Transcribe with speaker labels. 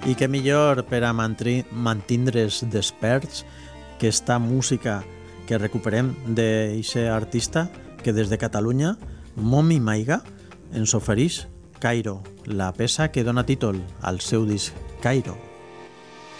Speaker 1: I què millor per a mantindre's desperts que esta música que recuperem d'eixe artista que des de Catalunya, Momi Maiga, ens ofereix Cairo, la peça que dona títol al seu disc Cairo.